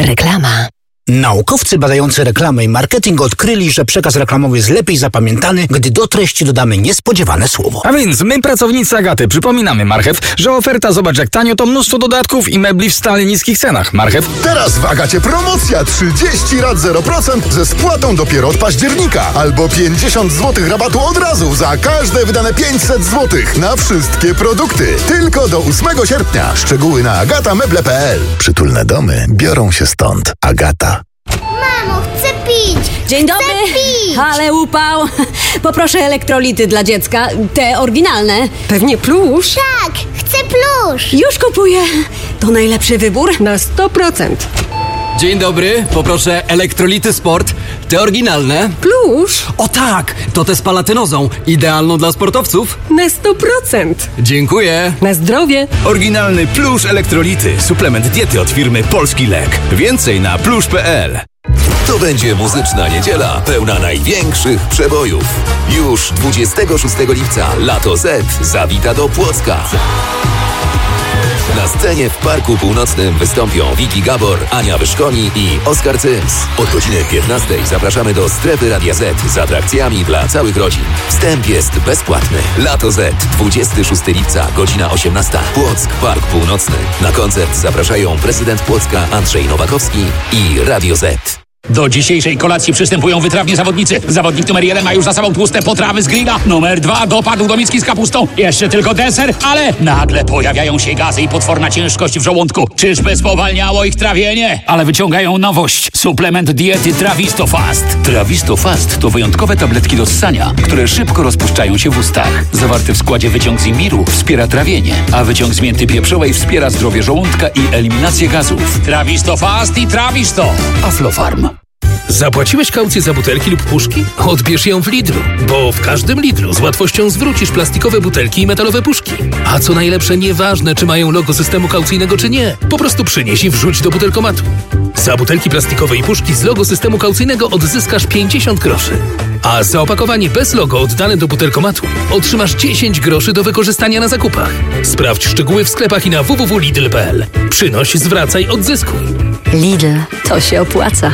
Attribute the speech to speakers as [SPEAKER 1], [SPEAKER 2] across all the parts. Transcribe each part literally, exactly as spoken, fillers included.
[SPEAKER 1] Reklama.
[SPEAKER 2] Naukowcy badający reklamę i marketing odkryli, że przekaz reklamowy jest lepiej zapamiętany, gdy do treści dodamy niespodziewane słowo.
[SPEAKER 3] A więc my, pracownicy Agaty, przypominamy Marchew, że oferta Zobacz jak tanio to mnóstwo dodatków i mebli w stale niskich cenach. Marchew.
[SPEAKER 4] Teraz w Agacie promocja trzydzieści rat zero procent ze spłatą dopiero od października. Albo pięćdziesiąt złotych rabatu od razu za każde wydane pięćset złotych na wszystkie produkty. Tylko do ósmego sierpnia. Szczegóły na agata meble kropka p l. Przytulne domy biorą się stąd. Agata.
[SPEAKER 5] Mamo, chcę pić!
[SPEAKER 6] Dzień dobry!
[SPEAKER 5] Chcę pić!
[SPEAKER 6] Ale upał! Poproszę elektrolity dla dziecka, te oryginalne.
[SPEAKER 1] Pewnie plusz.
[SPEAKER 5] Tak, chcę plusz!
[SPEAKER 6] Już kupuję. To najlepszy wybór.
[SPEAKER 1] Na sto procent.
[SPEAKER 7] Dzień dobry, poproszę elektrolity sport, te oryginalne.
[SPEAKER 1] Plusz.
[SPEAKER 7] O tak, to te z palatynozą, idealną dla sportowców.
[SPEAKER 1] Na sto procent.
[SPEAKER 7] Dziękuję.
[SPEAKER 1] Na zdrowie.
[SPEAKER 8] Oryginalny plusz elektrolity, suplement diety od firmy Polski Lek. Więcej na plusz kropka p l.
[SPEAKER 9] To będzie muzyczna niedziela pełna największych przebojów. Już dwudziestego szóstego lipca Lato Z zawita do Płocka. Na scenie w Parku Północnym wystąpią Wiki Gabor, Ania Wyszkoni i Oskar Cyms. Od godziny piętnastej zapraszamy do Strefy Radia Z z atrakcjami dla całych rodzin. Wstęp jest bezpłatny. Lato Z, dwudziestego szóstego lipca, godzina osiemnasta. Płock, Park Północny. Na koncert zapraszają prezydent Płocka Andrzej Nowakowski i Radio Z.
[SPEAKER 10] Do dzisiejszej kolacji przystępują wytrawni zawodnicy. Zawodnik numer jeden ma już za sobą tłuste potrawy z grilla. Numer dwa dopadł do miski z kapustą. Jeszcze tylko deser, ale nagle pojawiają się gazy i potworna ciężkość w żołądku. Czyżby spowalniało ich trawienie? Ale wyciągają nowość. Suplement diety Trawisto Fast. Trawisto Fast to wyjątkowe tabletki do ssania, które szybko rozpuszczają się w ustach. Zawarty w składzie wyciąg z imbiru wspiera trawienie, a wyciąg z mięty pieprzowej wspiera zdrowie żołądka i eliminację gazów. Trawisto Fast i Trawisto. Aflofarm.
[SPEAKER 11] Zapłaciłeś kaucję za butelki lub puszki? Odbierz ją w Lidlu, bo w każdym Lidlu z łatwością zwrócisz plastikowe butelki i metalowe puszki. A co najlepsze, nieważne czy mają logo systemu kaucyjnego czy nie, po prostu przynieś i wrzuć do butelkomatu. Za butelki plastikowe i puszki z logo systemu kaucyjnego odzyskasz pięćdziesiąt groszy. A za opakowanie bez logo oddane do butelkomatu otrzymasz dziesięć groszy do wykorzystania na zakupach. Sprawdź szczegóły w sklepach i na w w w kropka lidl kropka p l. Przynoś, zwracaj, odzyskuj.
[SPEAKER 1] Lidl, to się opłaca.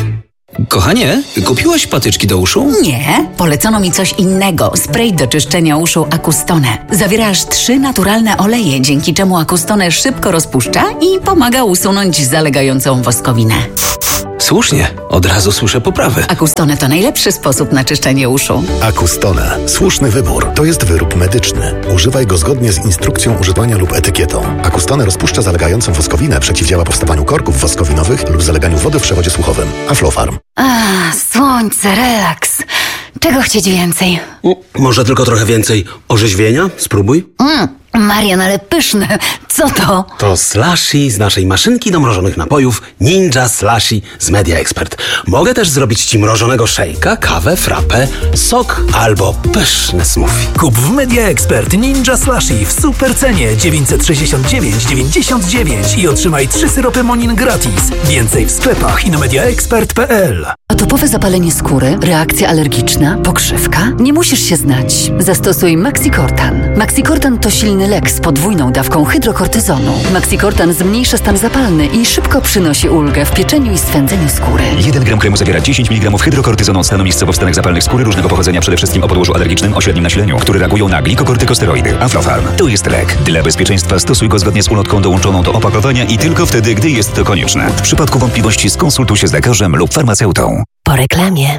[SPEAKER 7] Kochanie, kupiłaś patyczki do uszu?
[SPEAKER 12] Nie, polecono mi coś innego. Spray do czyszczenia uszu Acustone. Zawiera aż trzy naturalne oleje, dzięki czemu Acustone szybko rozpuszcza i pomaga usunąć zalegającą woskowinę.
[SPEAKER 7] Słusznie, od razu słyszę poprawę.
[SPEAKER 12] Acustone to najlepszy sposób na czyszczenie uszu.
[SPEAKER 4] Acustone. Słuszny wybór. To jest wyrób medyczny. Używaj go zgodnie z instrukcją używania lub etykietą. Acustone rozpuszcza zalegającą woskowinę, przeciwdziała powstawaniu korków woskowinowych lub zaleganiu wody w przewodzie słuchowym. Aflofarm.
[SPEAKER 12] Ah, słońce, relaks. Czego chcieć więcej?
[SPEAKER 7] Może tylko trochę więcej orzeźwienia? Spróbuj.
[SPEAKER 12] Mm, Marian, ale pyszne. Co to?
[SPEAKER 7] To slushy z naszej maszynki do mrożonych napojów Ninja Slushy z Media Expert. Mogę też zrobić Ci mrożonego szejka, kawę, frappę, sok albo pyszne smoothie.
[SPEAKER 13] Kup w Media Expert Ninja Slushy w super cenie dziewięćset sześćdziesiąt dziewięć dziewięćdziesiąt dziewięć i otrzymaj trzy syropy Monin gratis. Więcej w sklepach i na mediaexpert kropka p l.
[SPEAKER 12] Atopowe zapalenie skóry, reakcja alergiczna, pokrzywka? Nie musisz się znać. Zastosuj Maxicortan. Maxicortan to silny lek z podwójną dawką hydrokortyzonu. Maxicortan zmniejsza stan zapalny i szybko przynosi ulgę w pieczeniu i swędzeniu skóry.
[SPEAKER 14] jeden gram kremu zawiera dziesięć miligramów hydrokortyzonu stanu miejscowo wstanek zapalnych skóry różnego pochodzenia, przede wszystkim o podłożu alergicznym o średnim nasileniu, które reagują na glikokortykosteroidy. Aflofarm. To jest lek. Dla bezpieczeństwa stosuj go zgodnie z ulotką dołączoną do opakowania i tylko wtedy, gdy jest to konieczne. W przypadku wątpliwości skonsultuj się z lekarzem lub farmaceutą.
[SPEAKER 1] Po reklamie.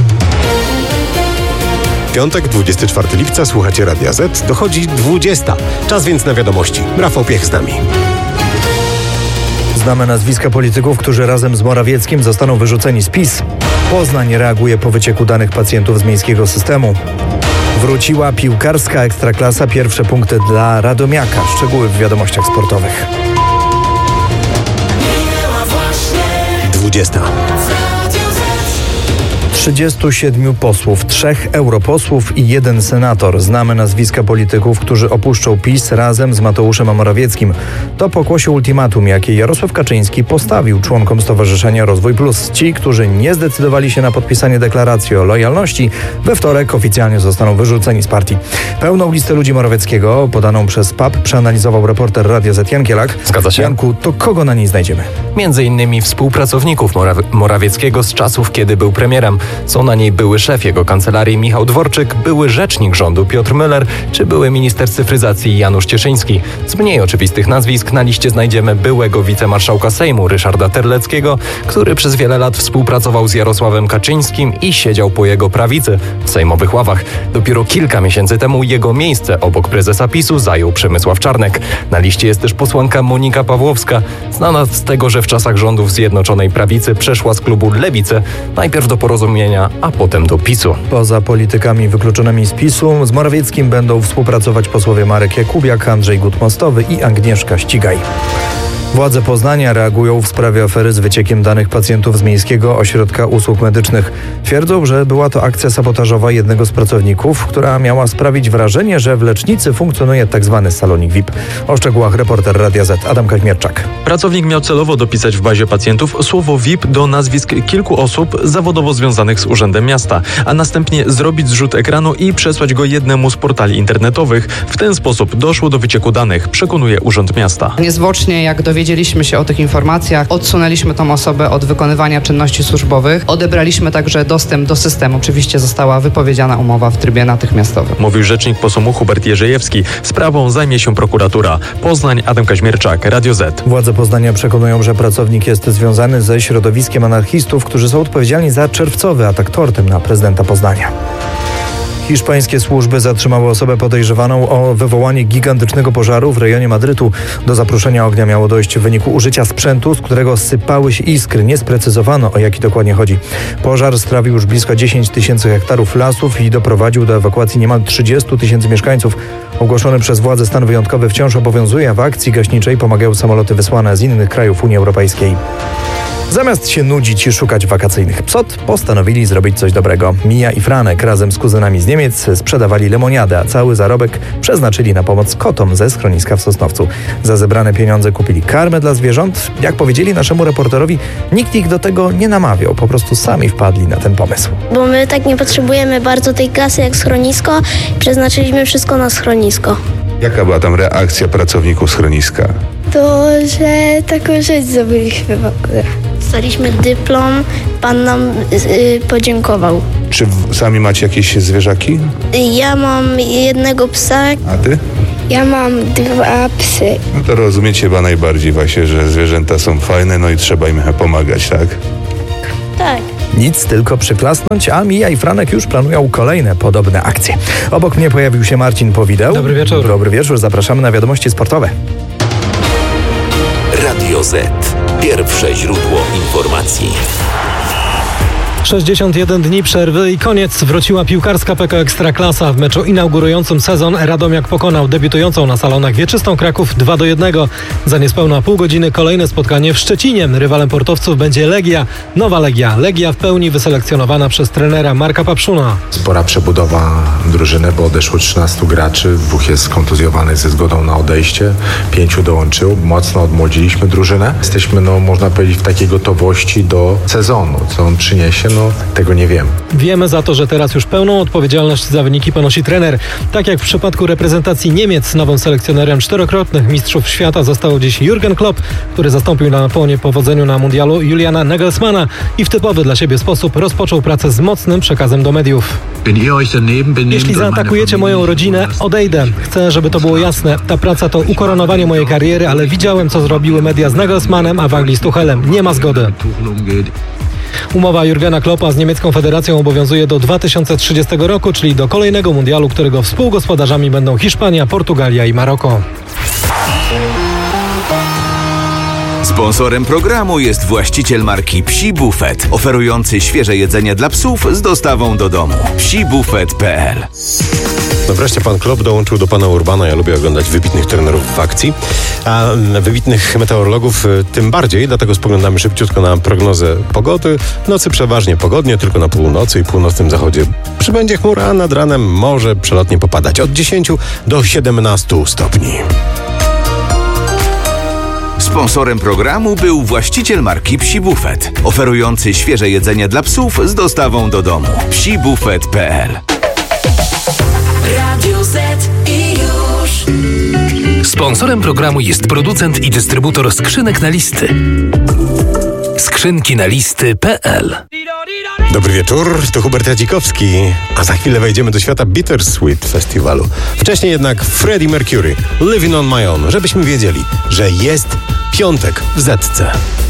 [SPEAKER 15] Piątek, dwudziestego czwartego lipca, słuchacie Radia Z, dochodzi dwudziesta. Czas więc na wiadomości. Rafał Piech z nami.
[SPEAKER 16] Znamy nazwiska polityków, którzy razem z Morawieckim zostaną wyrzuceni z PiS. Poznań reaguje po wycieku danych pacjentów z miejskiego systemu. Wróciła piłkarska ekstraklasa, pierwsze punkty dla Radomiaka. Szczegóły w wiadomościach sportowych.
[SPEAKER 15] dwudziesta.
[SPEAKER 16] trzydziestu siedmiu posłów, trzech europosłów i jeden senator. Znamy nazwiska polityków, którzy opuszczą PiS razem z Mateuszem Morawieckim. To pokłosie ultimatum, jakie Jarosław Kaczyński postawił członkom Stowarzyszenia Rozwój Plus. Ci, którzy nie zdecydowali się na podpisanie deklaracji o lojalności, we wtorek oficjalnie zostaną wyrzuceni z partii. Pełną listę ludzi Morawieckiego, podaną przez P A P, przeanalizował reporter Radia Z Jan Kielak.
[SPEAKER 17] Zgadza się.
[SPEAKER 16] Janku, to kogo na niej znajdziemy?
[SPEAKER 17] Między innymi współpracowników Moraw- Morawieckiego z czasów, kiedy był premierem. Są na niej były szef jego kancelarii Michał Dworczyk, były rzecznik rządu Piotr Müller, czy były minister cyfryzacji Janusz Cieszyński. Z mniej oczywistych nazwisk na liście znajdziemy byłego wicemarszałka Sejmu Ryszarda Terleckiego, który przez wiele lat współpracował z Jarosławem Kaczyńskim i siedział po jego prawicy w sejmowych ławach. Dopiero kilka miesięcy temu jego miejsce obok prezesa PiSu zajął Przemysław Czarnek. Na liście jest też posłanka Monika Pawłowska, znana z tego, że w czasach rządów Zjednoczonej Prawicy przeszła z klubu Lewicy, najpierw do Porozumienia, a potem do PiSu.
[SPEAKER 16] Poza politykami wykluczonymi z PiSu, z Morawieckim będą współpracować posłowie Marek Jakubiak, Andrzej Gut-Mostowy i Agnieszka Ścigaj. Władze Poznania reagują w sprawie afery z wyciekiem danych pacjentów z Miejskiego Ośrodka Usług Medycznych. Twierdzą, że była to akcja sabotażowa jednego z pracowników, która miała sprawić wrażenie, że w lecznicy funkcjonuje tzw. salonik V I P. O szczegółach reporter Radia Z Adam Kaźmierczak.
[SPEAKER 18] Pracownik miał celowo dopisać w bazie pacjentów słowo V I P do nazwisk kilku osób zawodowo związanych z Urzędem Miasta, a następnie zrobić zrzut ekranu i przesłać go jednemu z portali internetowych. W ten sposób doszło do wycieku danych, przekonuje Urząd Miasta.
[SPEAKER 19] Niezwłocznie, jak dowiedzieliśmy się o tych informacjach, odsunęliśmy tą osobę od wykonywania czynności służbowych. Odebraliśmy także dostęp do systemu. Oczywiście została wypowiedziana umowa w trybie natychmiastowym.
[SPEAKER 18] Mówił rzecznik Posumu Hubert Jerzejewski. Sprawą zajmie się prokuratura. Poznań, Adam Kaźmierczak, Radio Z.
[SPEAKER 16] Władze Poznania przekonują, że pracownik jest związany ze środowiskiem anarchistów, którzy są odpowiedzialni za czerwcowy atak tortem na prezydenta Poznania. Hiszpańskie służby zatrzymały osobę podejrzewaną o wywołanie gigantycznego pożaru w rejonie Madrytu. Do zaproszenia ognia miało dojść w wyniku użycia sprzętu, z którego sypały się iskry. Nie sprecyzowano, o jaki dokładnie chodzi. Pożar strawił już blisko dziesięć tysięcy hektarów lasów i doprowadził do ewakuacji niemal trzydziestu tysięcy mieszkańców. Ogłoszony przez władze stan wyjątkowy wciąż obowiązuje, a w akcji gaśniczej pomagają samoloty wysłane z innych krajów Unii Europejskiej. Zamiast się nudzić i szukać wakacyjnych psot, postanowili zrobić coś dobrego. Mija i Franek razem z kuzynami z Niemiec sprzedawali lemoniadę, a cały zarobek przeznaczyli na pomoc kotom ze schroniska w Sosnowcu. Za zebrane pieniądze kupili karmę dla zwierząt. Jak powiedzieli naszemu reporterowi, nikt ich do tego nie namawiał, po prostu sami wpadli na ten pomysł.
[SPEAKER 5] Bo my tak nie potrzebujemy bardzo tej kasy jak schronisko, przeznaczyliśmy wszystko na schronisko.
[SPEAKER 20] Jaka była tam reakcja pracowników schroniska?
[SPEAKER 5] To, że taką rzecz zrobiliśmy w ogóle. Dostaliśmy dyplom, pan nam yy, podziękował.
[SPEAKER 20] Czy w, sami macie jakieś zwierzaki?
[SPEAKER 5] Ja mam jednego psa.
[SPEAKER 20] A ty?
[SPEAKER 5] Ja mam dwa psy.
[SPEAKER 20] No to rozumiecie chyba najbardziej właśnie, że zwierzęta są fajne, no i trzeba im pomagać, tak?
[SPEAKER 5] Tak.
[SPEAKER 16] Nic, tylko przyklasnąć, a Mija i Franek już planują kolejne podobne akcje. Obok mnie pojawił się Marcin Powideł.
[SPEAKER 21] Dobry wieczór.
[SPEAKER 16] Dobry wieczór, zapraszamy na wiadomości sportowe.
[SPEAKER 9] Radio Z. Pierwsze źródło informacji.
[SPEAKER 21] sześćdziesiąt jeden dni przerwy i koniec. Wróciła piłkarska P K Ekstraklasa. W meczu inaugurującym sezon Radomiak pokonał debiutującą na salonach wieczystą Kraków dwa do jednego. Za niespełna pół godziny kolejne spotkanie w Szczecinie. Rywalem portowców będzie Legia. Nowa Legia. Legia w pełni wyselekcjonowana przez trenera Marka Papszuna.
[SPEAKER 22] Spora przebudowa drużyny, bo odeszło trzynastu graczy. Dwóch jest kontuzjowanych ze zgodą na odejście. Pięciu dołączyło. Mocno odmłodziliśmy drużynę. Jesteśmy, no można powiedzieć, w takiej gotowości do sezonu. Co on przyniesie? No, tego nie wiem.
[SPEAKER 21] Wiemy za to, że teraz już pełną odpowiedzialność za wyniki ponosi trener. Tak jak w przypadku reprezentacji Niemiec, nowym selekcjonerem czterokrotnych mistrzów świata został dziś Jürgen Klopp, który zastąpił na po niepowodzeniu na mundialu Juliana Nagelsmana i w typowy dla siebie sposób rozpoczął pracę z mocnym przekazem do mediów. Jeśli zaatakujecie moją rodzinę, odejdę. Chcę, żeby to było jasne. Ta praca to ukoronowanie mojej kariery, ale widziałem, co zrobiły media z Nagelsmanem, a w Anglii z Tuchelem. Nie ma zgody. Umowa Jurgena Kloppa z niemiecką federacją obowiązuje do dwa tysiące trzydziestego roku, czyli do kolejnego mundialu, którego współgospodarzami będą Hiszpania, Portugalia i Maroko.
[SPEAKER 8] Sponsorem programu jest właściciel marki Psi Buffet, oferujący świeże jedzenie dla psów z dostawą do domu. psi buffet kropka p l.
[SPEAKER 15] No wreszcie pan Klopp dołączył do pana Urbana. Ja lubię oglądać wybitnych trenerów w akcji. a wybitnych meteorologów tym bardziej, dlatego spoglądamy szybciutko na prognozę pogody. Nocy przeważnie pogodnie, tylko na północy i północnym zachodzie przybędzie chmura, a nad ranem może przelotnie popadać od dziesięciu do siedemnastu stopni.
[SPEAKER 8] Sponsorem programu był właściciel marki Psi Buffet, oferujący świeże jedzenie dla psów z dostawą do domu. psi buffet kropka p l.
[SPEAKER 2] Radio Z i już.
[SPEAKER 11] Sponsorem programu jest producent i dystrybutor skrzynek na listy. Skrzynki na listy kropka p l.
[SPEAKER 15] Dobry wieczór, to Hubert Jadzikowski, a za chwilę wejdziemy do świata Bittersweet Festiwalu. Wcześniej jednak Freddie Mercury, Living on My Own, żebyśmy wiedzieli, że jest piątek w Zetce.